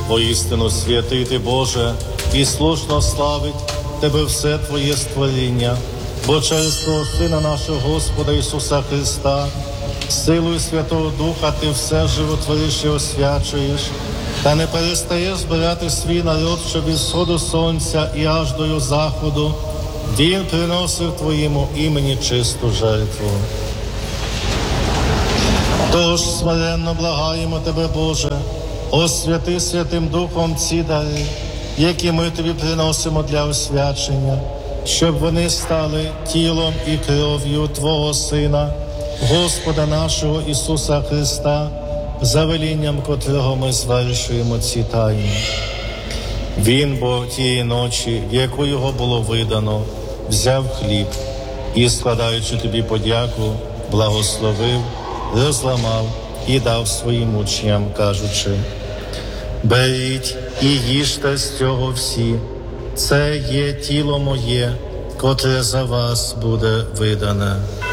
Воістину святий ти, Боже, і слушно славить Тебе все Твоє створіння, бо через Твого Сина нашого Господа Ісуса Христа, силою Святого Духа Ти все животвориш і освячуєш, та не перестаєш збирати свій народ, щоб від сходу сонця і аж до його заходу Він приносив Твоєму імені чисту жертву. Тож смиренно благаємо Тебе, Боже, освяти Святим Духом ці дари, які ми Тобі приносимо для освячення, щоб вони стали тілом і кров'ю Твого Сина, Господа нашого Ісуса Христа, за велінням котрого ми звершуємо ці тайни. Він, бо тієї ночі, в яку його було видано, взяв хліб і, складаючи Тобі подяку, благословив, розламав і дав своїм учням, кажучи: «Беріть і їжте з цього всі, це є тіло моє, котре за вас буде видане».